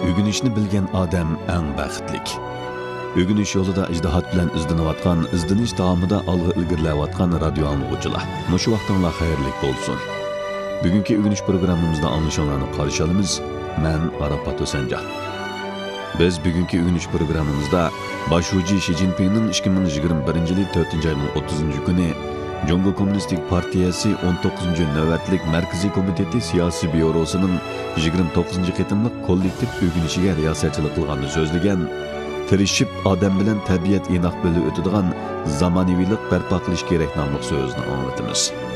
Ögünüşni bilgen adam eng baxtlik. Ögünüş yolida ijdihat bilan izlanayotgan, izlanish davomida olg'a ilgarilayotgan radio anglag'uvchilar. Mushu vaqtinglar xayrli bo'lsin. Bugungi ögünüş programmamizda anglashinglarni qarshi olamiz. Men Arafat O'sanjon. Biz bugungi ögünüş programmamizda Başuji Xi Jinpingning 2021-yil 4-oyning 30-kuni Jungo Kommunistik Partiyasi 19-navbatlik Markaziy komiteti siyosiy byurosining 29-qitimliq kollektiv ögünüşiga riyosatchilik qilganini so'zlagan, tirishib odam bilan tabiat inoq bo'lib o'tadigan zamonaviylik barpo qilish kerak nomli so'zni anglatamiz.